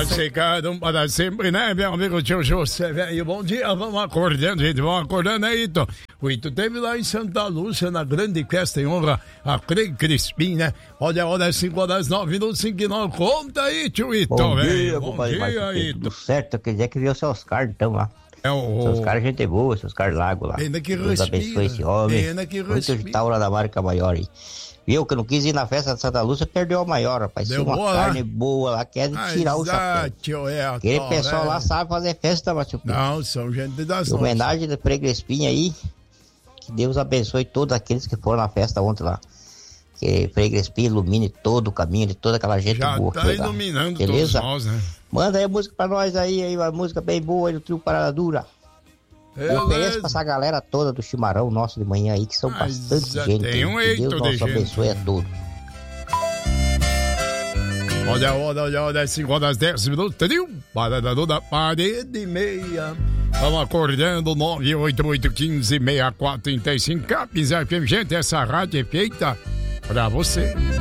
Chegando para sempre, né, meu amigo tio José, velho? Bom dia, vamos acordando, gente, vamos acordando aí, Ito. O Ito teve lá em Santa Lúcia, na grande festa em honra a Frei Crispim, né? Olha a hora, 5:09, 5:09, conta aí, tio Ito, velho. Bom dia, Ito. Tudo certo, quer dizer que viu o seu Oscar, então, lá. É o... Seus caras, gente boa, seus caras Lago lá. Pena que Deus respira. abençoe esse homem. Pena que muito respira. taura da marca maior aí. Viu que eu não quis ir na festa de Santa Lúcia, perdeu a maior, rapaz. Deu uma boa carne lá? boa lá, quer tirar o chapéu. Tio, Aquele pessoal lá sabe fazer festa, mas não, são gente das em homenagem do Frei Crispim aí, que Deus abençoe todos aqueles que foram na festa ontem lá. Que Frei Crispim ilumine todo o caminho de toda aquela gente já boa. Já tá iluminando beleza? Todos nós, né? Manda aí a música pra nós aí, uma música bem boa aí do Trio Parada Dura. Eu ofereço pra essa galera toda do chimarrão nosso de manhã aí, que são bastante gente. Tem um que Deus nosso abençoe a todos. Olha, 5:10, trio, Parada Dura, parede e meia. Vamos acordando, 988156435, Capes FM. Gente, essa rádio é feita pra você.